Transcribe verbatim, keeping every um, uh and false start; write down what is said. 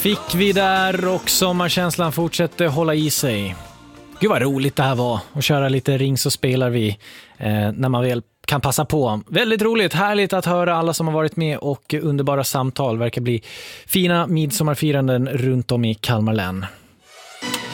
Fick vi där och sommarkänslan fortsätter hålla i sig. Gud vad roligt det här var att köra lite Ring så spelar vi eh, när man väl kan passa på. Väldigt roligt, härligt att höra alla som har varit med och underbara samtal. Verkar bli fina midsommarfiranden runt om i Kalmar län.